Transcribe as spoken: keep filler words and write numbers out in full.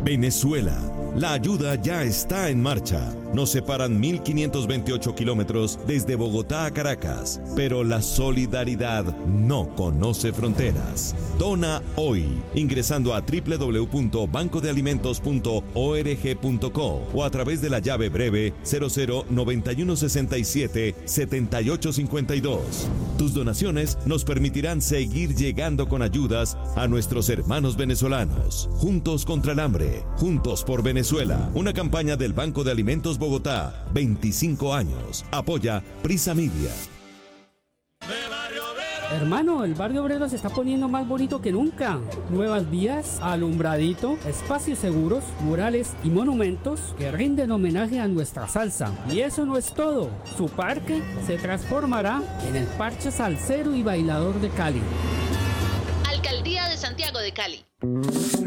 Venezuela. La ayuda ya está en marcha. Nos separan mil quinientos veintiocho kilómetros desde Bogotá a Caracas, pero la solidaridad no conoce fronteras. Dona hoy, ingresando a doble u doble u doble u punto banco de alimentos punto org punto co o a través de la llave breve cero cero noventa y uno sesenta y siete setenta y ocho cincuenta y dos. Tus donaciones nos permitirán seguir llegando con ayudas a nuestros hermanos venezolanos. Juntos contra el hambre, juntos por Venezuela. Una campaña del Banco de Alimentos Bogotá, veinticinco años. Apoya Prisa Media. Hermano, el barrio obrero se está poniendo más bonito que nunca. Nuevas vías, alumbradito, espacios seguros, murales y monumentos que rinden homenaje a nuestra salsa. Y eso no es todo. Su parque se transformará en el parche salsero y bailador de Cali. Alcaldía de Santiago de Cali.